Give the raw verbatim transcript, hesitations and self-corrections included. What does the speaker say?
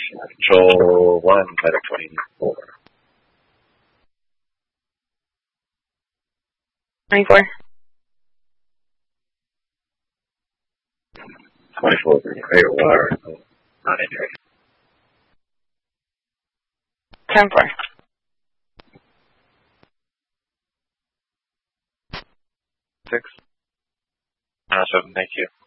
Control one, Medic twenty-four. twenty-four. twenty-four, great water. Not injured. ten four. Six. Uh, seven, thank you.